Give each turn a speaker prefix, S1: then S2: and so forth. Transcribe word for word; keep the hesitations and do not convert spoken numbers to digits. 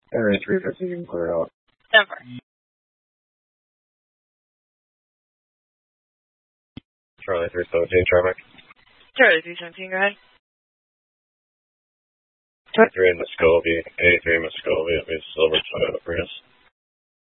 S1: Area three fifty, you can clear out.
S2: Denver.
S3: Charlie three seventeen, traffic.
S2: Charlie three seventeen, go ahead.
S3: three in Muskogee, eighty-three Muskogee, it means Silver Toyota Prius.